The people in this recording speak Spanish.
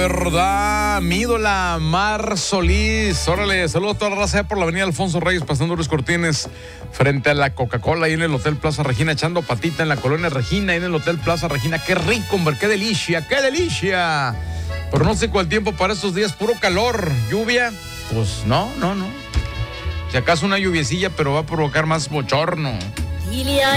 verdad, mi ídola Mar Solís. Órale, saludos a toda la raza por la avenida Alfonso Reyes, pasando Luis Cortines, frente a la Coca-Cola, ahí en el Hotel Plaza Regina, echando patita en la colonia Regina, ahí en el Hotel Plaza Regina. Qué rico, hombre, qué delicia, qué delicia. Pronóstico del tiempo para estos días, puro calor. Lluvia, pues no. Si acaso una lluviecilla, pero va a provocar más bochorno.